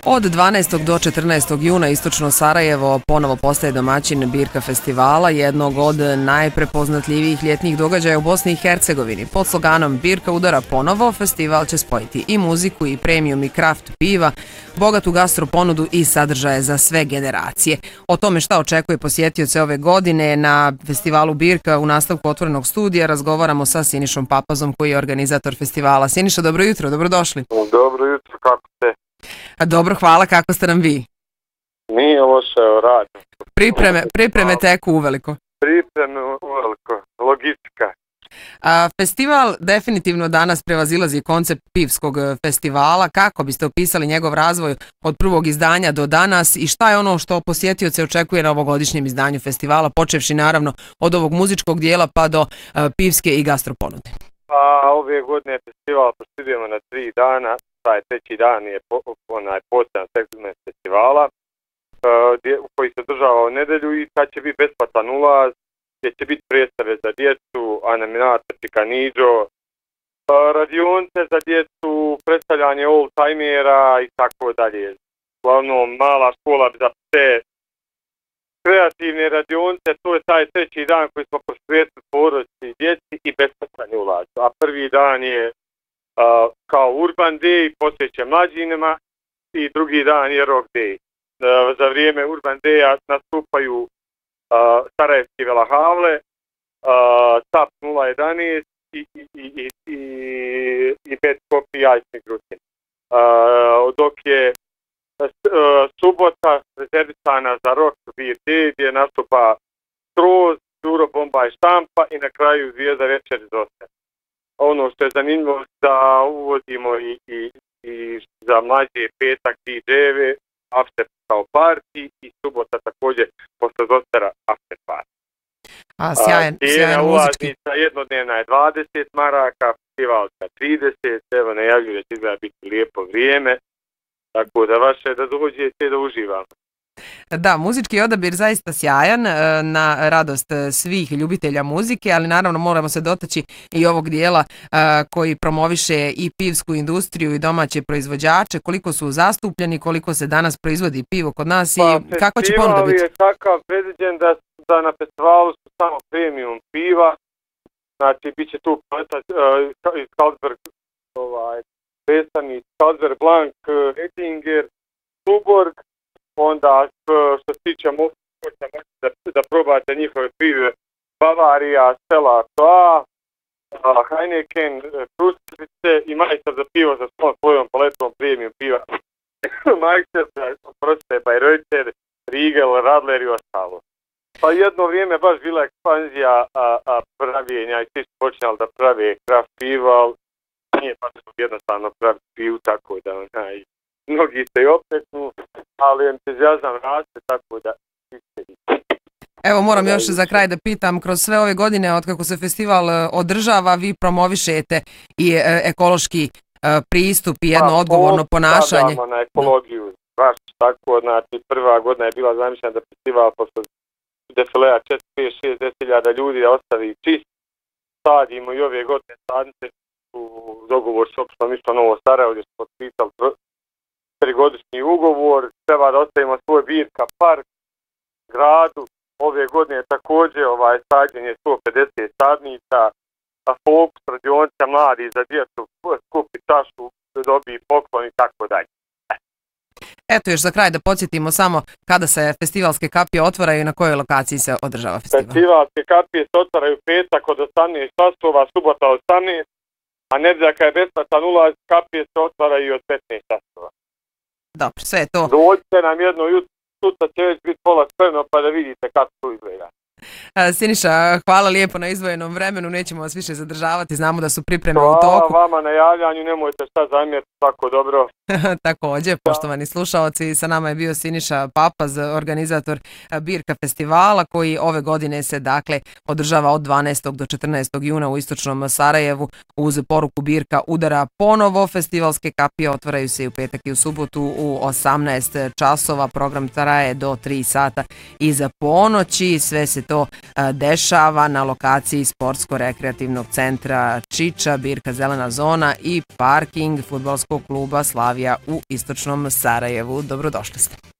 Od 12. do 14. juna istočno Sarajevo ponovo postaje domaćin Birka festivala, jednog od najprepoznatljivijih ljetnih događaja u Bosni i Hercegovini. Pod sloganom Birka udara ponovo, festival će spojiti i muziku i premium i kraft piva, bogatu gastro ponudu i sadržaje za sve generacije. O tome šta očekuje posjetioce ove godine na festivalu Birka u nastavku Otvorenog studija razgovaramo sa Sinišom Papazom koji je organizator festivala. Siniša, dobro jutro, dobrodošli. Dobro jutro, kako ste? Dobro, hvala, kako ste nam vi? Nije loše, radim. Pripreme teku uveliko. Pripreme uveliko, logistika. Festival definitivno danas prevazilazi koncept pivskog festivala. Kako biste opisali njegov razvoj od prvog izdanja do danas i šta je ono što posjetioce očekuje na ovogodišnjem izdanju festivala, počevši naravno od ovog muzičkog dijela pa do pivske i gastroponude? Ove godine festival proširujemo na 3 dana. Taj treći dan je posljedan segment festivala u koji se održava u nedelju i sad će biti besplatan ulaz, gdje će biti predstave za djecu, animator Čikaniđo, radionce za djecu, predstavljanje old-timera i tako dalje. Uglavnom, mala škola za pse, kreativne radionce, to je taj treći dan koji smo posvetili porodici i djeci i besplatan ulaz. A prvi dan je kao Urban Day, posvećen mlađinama i drugi dan je Rock Day. Za vrijeme Urban Daya nastupaju Sarajevski Velahavle, TAP 011 i Bad Copy Jajčni Grutin. Dok je subota rezervisana za Rock Day gdje nastupa Stroz, Đuro Bomba i Štampa i na kraju Zvijezda večer iz Osijeka. Ono što je zanimljivo da uvodimo i za mlađe petak DJ-eve, after kao party i subota također posle Zostera after party. Sjajan muzički. Ulaznica jednodnevna je 20 maraka, festivalka 30, evo najavljuju da će izgleda biti lijepo vrijeme, tako da vaše da dođete da uživamo. Da, muzički odabir zaista sjajan na radost svih ljubitelja muzike, ali naravno moramo se dotaći i ovog dijela koji promoviše i pivsku industriju i domaće proizvođače, koliko su zastupljeni, koliko se danas proizvodi pivo kod nas i kakva će ponuda biti? Festival je takav predviđen da na festivalu su samo premium piva, znači bit će tu iz Carlsberg, predstavnik Carlsberg Blanc, Ettinger, Tuborg. Onda što se tiče da probate njihove pive Bavarija, Stella Artois, Heineken, Kruščice i majstor za pivo sa svojom paletom premium piva. Majstor za Bayreuther, Riegel, Radler i ostalo. Pa jedno vrijeme baš bila ekspanzija pravljenja i svi su počinjali da prave kraft piva, ali nije baš jednostavno praviti pivu, tako da mnogi se i opetnu, ali entuzijazam raste, tako da... Evo moram još za kraj da pitam, kroz sve ove godine od kako se festival održava, vi promovišete i ekološki pristup i jedno odgovorno ponašanje. Na ekologiju, baš tako, znači prva godina je bila zamišljena da festival posle defilea 4, 5, 6, 10.000 ljudi da ostavi čist. Sadimo i ove godine sadnice u dogovor s opštom isto Novo Sarajevo gdje smo potpisali 3-godišnji ugovor, treba da ostavimo svoj Birka park gradu. Ove godine također sađenje 150 sadnica, fokus radionica mladi za djecu, skupi čašu, dobi poklon i tako dalje. Eto još za kraj da podsjetimo samo kada se festivalske kapije otvaraju i na kojoj lokaciji se održava festival. Festivalske kapije se otvaraju petak od 18 časova, subota od 18, a nedelja kad je besplatan ulaz, kapije se otvaraju od 15 časova. Dobro, sve je to. Dođite nam jedno jutro, sutra će već biti pola spremno pa da vidite kako to izgleda. Siniša, hvala lijepo na izdvojenom vremenu, nećemo vas više zadržavati, znamo da su pripreme u toku. Hvala vama na javljanju, nemojte šta zamjeriti, tako dobro. Također, poštovani slušaoci, sa nama je bio Siniša Papaz, organizator Birka festivala, koji ove godine se dakle održava od 12. do 14. juna u istočnom Sarajevu uz poruku Birka udara ponovo. Festivalske kapije otvaraju se i u petak i u subotu u 18 časova, program traje do 3 sata iza ponoći, sve se to to dešava na lokaciji sportsko-rekreativnog centra Čiča, Birka Zelena zona i parking fudbalskog kluba Slavija u istočnom Sarajevu. Dobrodošli ste.